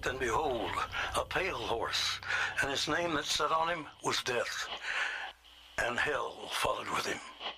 and behold, a pale horse, and his name that sat on him was Death, and hell followed with him.